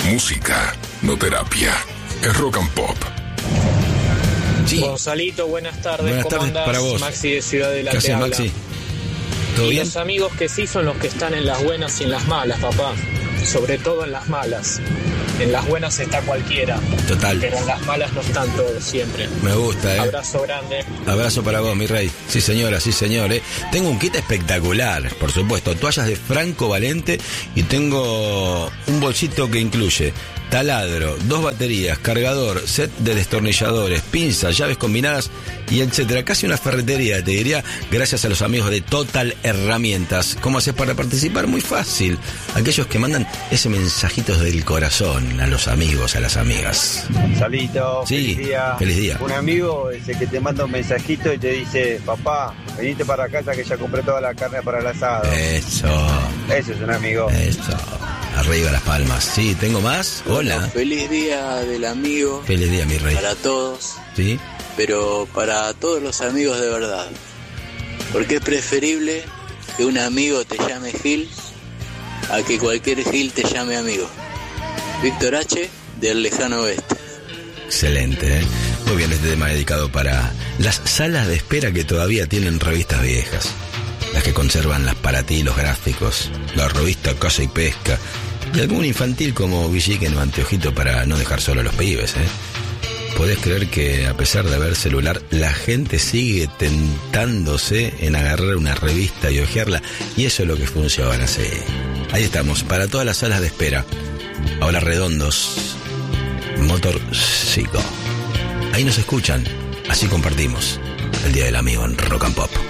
Música, no terapia. Es Rock and Pop. Sí. Gonzalito, buenas tardes. Buenas ¿Cómo tardes andás? para vos. Maxi de Ciudad de la ¿Qué que haces, habla. Maxi? ¿Todo Y bien? los amigos que sí son los que están en las buenas y en las malas, papá. Sobre todo en las malas. En las buenas está cualquiera. Total. Pero en las malas no están todos siempre. Me gusta, Abrazo grande. Abrazo para vos, mi rey. Sí, señora, sí, señor, Tengo un kit espectacular, por supuesto. Toallas de Franco Valente y tengo un bolsito que incluye taladro, 2 baterías, cargador, set de destornilladores, pinzas, llaves combinadas y etcétera. Casi una ferretería, te diría, gracias a los amigos de Total Herramientas. ¿Cómo haces para participar? Muy fácil. Aquellos que mandan ese mensajito del corazón a los amigos, a las amigas. Salito, Sí, feliz día. feliz día. Un amigo es el que te manda un mensajito y te dice, papá, venite para casa que ya compré toda la carne para el asado. Eso, Ese es un amigo. eso. Arriba las palmas. Sí, ¿tengo más? Hola. Feliz día del amigo Feliz día, mi rey. para todos, ¿Sí? pero para todos los amigos de verdad. Porque es preferible que un amigo te llame Gil a que cualquier Gil te llame amigo. Víctor H. del lejano oeste. Excelente, Muy bien, este tema dedicado para las salas de espera que todavía tienen revistas viejas. Las que conservan las para ti, los gráficos, la revista Caza y Pesca y algún infantil como Villiquen o Anteojito para no dejar solo a los pibes, ¿Podés creer que a pesar de haber celular, la gente sigue tentándose en agarrar una revista y hojearla? Y eso es lo que funciona, sí. Ahí estamos, para todas las salas de espera. Ahora Redondos, Motor Psycho. Ahí nos escuchan, así compartimos el Día del Amigo en Rock and Pop.